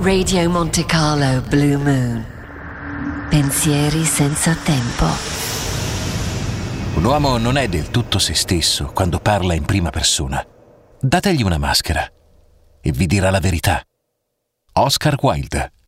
Radio Monte Carlo Blue Moon. Pensieri senza tempo. Un uomo non è del tutto se stesso quando parla in prima persona. Dategli una maschera e vi dirà la verità. Oscar Wilde.